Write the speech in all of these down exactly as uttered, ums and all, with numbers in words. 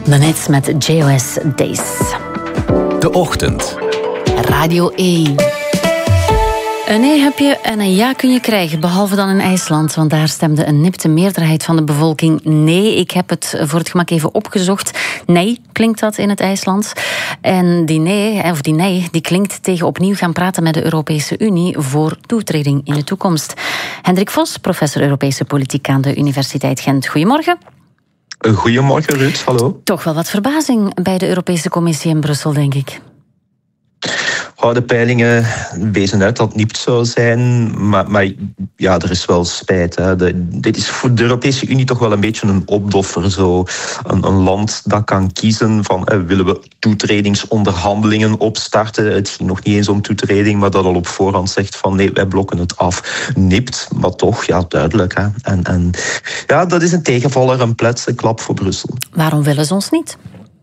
De Nits met J O S Days. De Ochtend. Radio één. Een nee heb je en een ja kun je krijgen, behalve dan in IJsland. Want daar stemde een nipte meerderheid van de bevolking nee. Ik heb het voor het gemak even opgezocht. Nee klinkt dat in het IJslands. En die nee, of die nee, die klinkt tegen opnieuw gaan praten met de Europese Unie voor toetreding in de toekomst. Hendrik Vos, professor Europese politiek aan de Universiteit Gent. Goedemorgen. Goedemorgen, Ruud. Hallo. Toch wel wat verbazing bij de Europese Commissie in Brussel, denk ik. Oh, de peilingen wezen uit dat het niet zou zijn, maar, maar ja, er is wel spijt. Hè. De, dit is voor de Europese Unie toch wel een beetje een opdoffer. Zo. Een, een land dat kan kiezen van, eh, willen we toetredingsonderhandelingen opstarten. Het ging nog niet eens om toetreding, maar dat al op voorhand zegt van nee, wij blokken het af. Nipt, maar toch, ja, duidelijk. Hè. En, en ja, dat is een tegenvaller, een pletse klap voor Brussel. Waarom willen ze ons niet?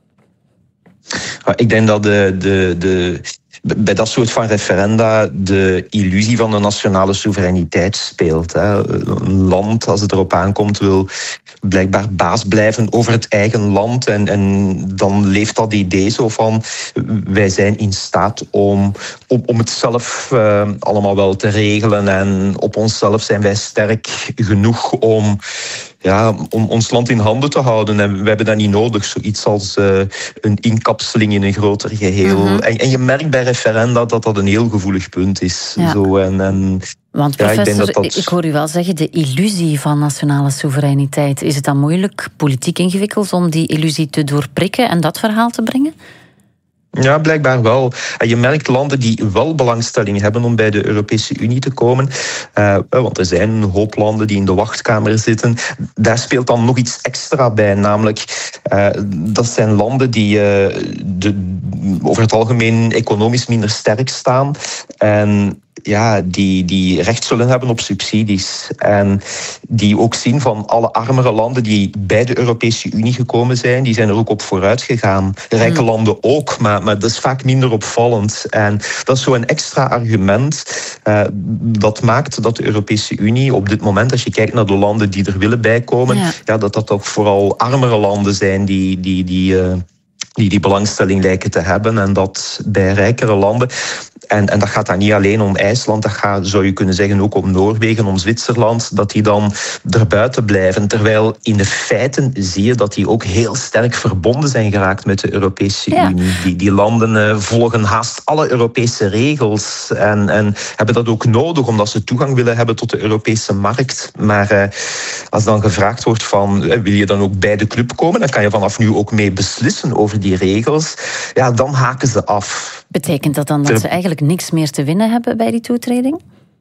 Ik denk dat de... de, de bij dat soort van referenda de illusie van de nationale soevereiniteit speelt. Hè. Een land, als het erop aankomt, wil blijkbaar baas blijven over het eigen land. En, en dan leeft dat idee zo van, wij zijn in staat om, om, om het zelf uh, allemaal wel te regelen. En op onszelf zijn wij sterk genoeg om... Ja, om ons land in handen te houden. En we hebben dat niet nodig. Zoiets als uh, een inkapseling in een groter geheel. Mm-hmm. En, en je merkt bij referenda dat dat een heel gevoelig punt is. Ja. Zo, en, en, Want ja, professor, ik, denk dat dat... ik hoor u wel zeggen, de illusie van nationale soevereiniteit. Is het dan moeilijk, politiek ingewikkeld, om die illusie te doorprikken en dat verhaal te brengen? Ja, blijkbaar wel. En je merkt landen die wel belangstelling hebben om bij de Europese Unie te komen. Uh, want er zijn een hoop landen die in de wachtkamer zitten. Daar speelt dan nog iets extra bij. Namelijk, uh, dat zijn landen die uh, de, over het algemeen economisch minder sterk staan. En ja, die, die recht zullen hebben op subsidies. En die ook zien van alle armere landen die bij de Europese Unie gekomen zijn, die zijn er ook op vooruit gegaan. Rijke mm. landen ook, maar, maar dat is vaak minder opvallend. En dat is zo'n extra argument uh, dat maakt dat de Europese Unie op dit moment, als je kijkt naar de landen die er willen bijkomen, ja. Ja, dat dat toch vooral armere landen zijn die... die, die uh, die die belangstelling lijken te hebben. En dat bij rijkere landen... En, en dat gaat dan niet alleen om IJsland, dat gaat, zou je kunnen zeggen, ook om Noorwegen, om Zwitserland, dat die dan erbuiten blijven. Terwijl in de feiten zie je dat die ook heel sterk verbonden zijn geraakt met de Europese ja. Unie. Die, die landen uh, volgen haast alle Europese regels en, en hebben dat ook nodig, omdat ze toegang willen hebben tot de Europese markt. Maar uh, als dan gevraagd wordt van, uh, wil je dan ook bij de club komen, dan kan je vanaf nu ook mee beslissen over die regels. Ja, dan haken ze af. Betekent dat dan dat ze eigenlijk niks meer te winnen hebben bij die toetreding?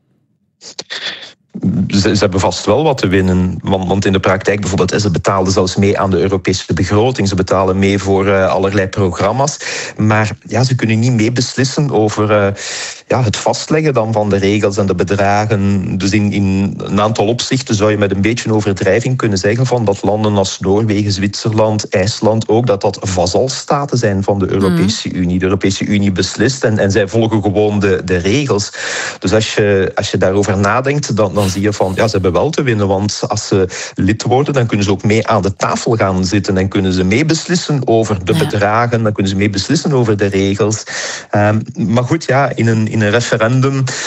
Ze, ze hebben vast wel wat te winnen. Want, want in de praktijk bijvoorbeeld, ze betalen zelfs mee aan de Europese begroting. Ze betalen mee voor uh, allerlei programma's. Maar ja, ze kunnen niet mee beslissen over uh, ja, het vastleggen dan van de regels en de bedragen. Dus in, in een aantal opzichten zou je met een beetje overdrijving kunnen zeggen van dat landen als Noorwegen, Zwitserland, IJsland ook, dat dat vazalstaten zijn van de Europese mm. Unie. De Europese Unie beslist en, en zij volgen gewoon de, de regels. Dus als je, als je daarover nadenkt, dan, dan dan zie je van, ja, ze hebben wel te winnen, want als ze lid worden, dan kunnen ze ook mee aan de tafel gaan zitten en kunnen ze meebeslissen over de ja. bedragen, dan kunnen ze meebeslissen over de regels. Um, maar goed, ja, in een, in een referendum